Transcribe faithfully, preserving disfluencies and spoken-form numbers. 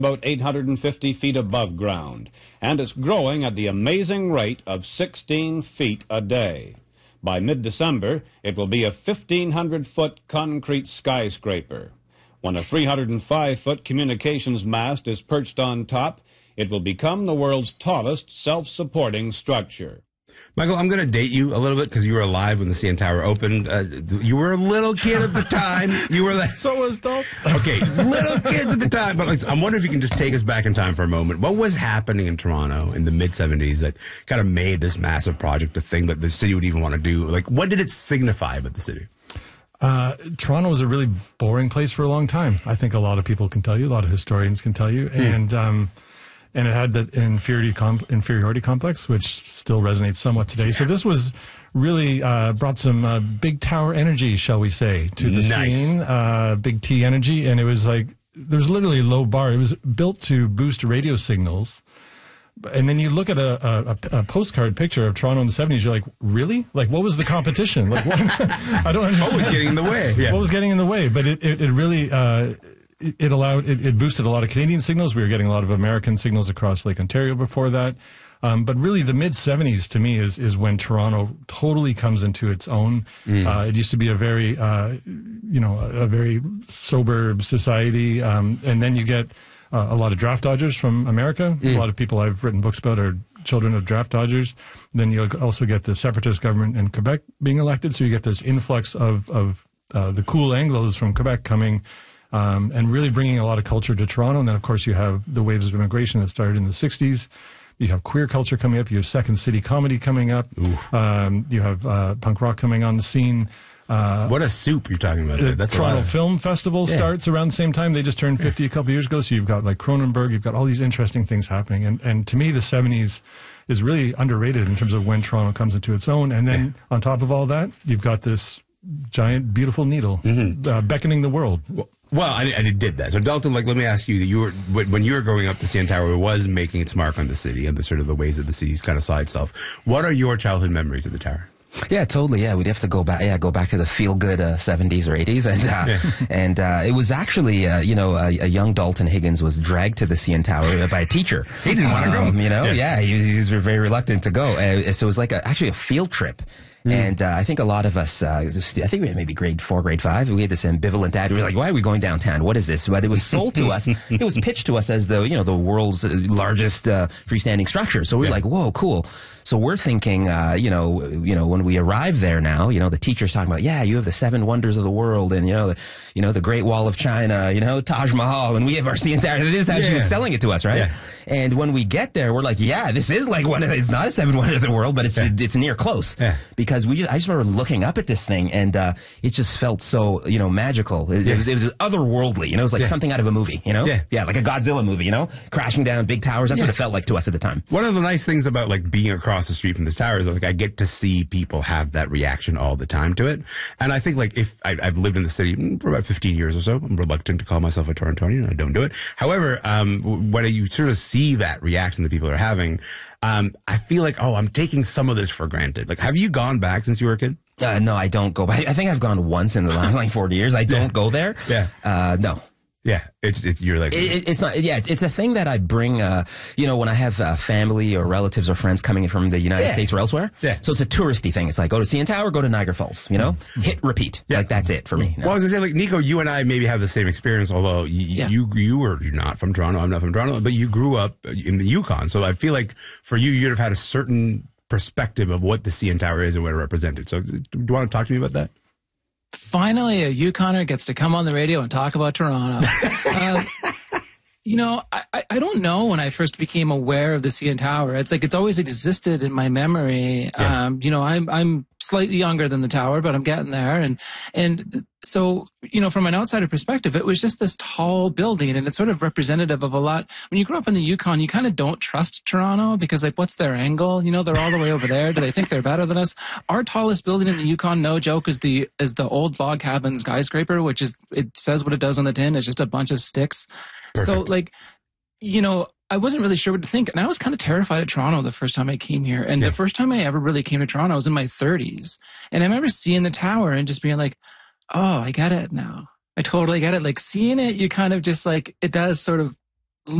about eight hundred fifty feet above ground, and it's growing at the amazing rate of sixteen feet a day. By mid-December, it will be a fifteen hundred foot concrete skyscraper. When a three hundred five foot communications mast is perched on top, it will become the world's tallest self-supporting structure. Michael, I'm going to date you a little bit because you were alive when the C N Tower opened. Uh, you were a little kid at the time. You were like, so was Dolph. Okay, little kids at the time. But like, I'm wondering if you can just take us back in time for a moment. What was happening in Toronto in the mid seventies that kind of made this massive project a thing that the city would even want to do? Like, what did it signify about the city? Uh, Toronto was a really boring place for a long time. I think a lot of people can tell you, a lot of historians can tell you. Hmm. And, um, And it had that inferiority, comp- inferiority complex, which still resonates somewhat today. So this was really uh, brought some uh, big tower energy, shall we say, to the nice. scene. Uh, big T energy, and it was like there's literally a low bar. It was built to boost radio signals. And then you look at a, a, a postcard picture of Toronto in the seventies. You're like, really? Like, what was the competition? Like, what? I don't understand. What was getting in the way? Yeah. What was getting in the way? But it, it, it really. Uh, It allowed, it, it boosted a lot of Canadian signals. We were getting a lot of American signals across Lake Ontario before that. Um, but really, the mid seventies to me is is when Toronto totally comes into its own. Mm. Uh, it used to be a very, uh, you know, a, a very sober society. Um, and then you get uh, a lot of draft dodgers from America. Mm. A lot of people I've written books about are children of draft dodgers. Then you also get the separatist government in Quebec being elected. So you get this influx of, of uh, the cool Anglos from Quebec coming. Um, and really bringing a lot of culture to Toronto. And then, of course, you have the waves of immigration that started in the sixties. You have queer culture coming up. You have Second City comedy coming up. Um, you have uh, punk rock coming on the scene. Uh, what a soup you're talking about. The That's Toronto of... Film Festival yeah. starts around the same time. They just turned fifty yeah. a couple years ago. So you've got like Cronenberg. You've got all these interesting things happening. And, and to me, the seventies is really underrated in terms of when Toronto comes into its own. And then yeah. on top of all that, you've got this giant, beautiful needle mm-hmm. uh, beckoning the world. Well, Well, I, I did that. So, Dalton, like, let me ask you: that you were when you were growing up, the C N Tower was making its mark on the city and the sort of the ways that the city's kind of saw itself. What are your childhood memories of the tower? Yeah, totally. Yeah, we'd have to go back. Yeah, go back to the feel-good uh, seventies or eighties, and uh, yeah. and uh, it was actually, uh, you know, a, a young Dalton Higgins was dragged to the C N Tower by a teacher. He didn't want to um, go. You know, yeah, yeah he, he was very reluctant to go. Uh, so it was like a, actually a field trip. Mm. And uh, I think a lot of us, uh, just, I think we had maybe grade four, grade five, we had this ambivalent attitude. We were like, why are we going downtown? What is this? But it was sold to us. It was pitched to us as the, you know, the world's largest uh, freestanding structure. So we were yeah. like, whoa, cool. So we're thinking, uh, you know, you know, when we arrive there now, you know, the teacher's talking about, yeah, you have the seven wonders of the world, and you know, the, you know, the Great Wall of China, you know, Taj Mahal, and we have our C N Tower. That is how yeah. she was selling it to us, right? Yeah. And when we get there, we're like, yeah, this is like one of the, it's not a seven wonder of the world, but it's yeah. it's near close yeah. because we just, I just remember looking up at this thing, and uh, it just felt so, you know, magical. It, yeah. it was it was otherworldly, you know, it was like yeah. something out of a movie, you know, yeah, yeah, like a Godzilla movie, you know, crashing down big towers. That's yeah. what it felt like to us at the time. One of the nice things about like being across the street from this tower is like I get to see people have that reaction all the time to it, and I think like if I, I've lived in the city for about fifteen years or so, I'm reluctant to call myself a Torontonian. I don't do it. However, um, when you sort of see that reaction that people are having, um, I feel like, oh, I'm taking some of this for granted. Like, have you gone back since you were a kid? Uh, no, I don't go back. I think I've gone once in the last like forty years. I don't yeah. go there. Yeah. Uh, no. Yeah, it's, it's you're like it, it's not. Yeah, it's a thing that I bring. Uh, you know, when I have uh, family or relatives or friends coming in from the United yeah. States or elsewhere. Yeah. So it's a touristy thing. It's like go to C N Tower, go to Niagara Falls. You know, mm-hmm. hit repeat. Yeah. Like that's it for me. No. Well, I was gonna say, like Nico, you and I maybe have the same experience. Although you yeah. you, you were you're not from Toronto, I'm not from Toronto, but you grew up in the Yukon. So I feel like for you, you'd have had a certain perspective of what the C N Tower is and what it represented. So do you want to talk to me about that? Finally, a Yukoner gets to come on the radio and talk about Toronto. uh, you know, I, I don't know when I first became aware of the C N Tower. It's like it's always existed in my memory. Yeah. Um, you know, I'm I'm slightly younger than the tower, but I'm getting there. And and so, you know, from an outsider perspective, it was just this tall building, and it's sort of representative of a lot. When you grow up in the Yukon, you kind of don't trust Toronto because, like, what's their angle? You know, they're all the way over there. Do they think they're better than us? Our tallest building in the Yukon, no joke, is the is the old log cabin skyscraper, which is, it says what it does on the tin. It's just a bunch of sticks. Perfect. So, like, you know, I wasn't really sure what to think. And I was kind of terrified of Toronto the first time I came here. And yeah. the first time I ever really came to Toronto, I was in my thirties. And I remember seeing the tower and just being like, oh, I get it now. I totally get it. Like seeing it, you kind of just like, it does sort of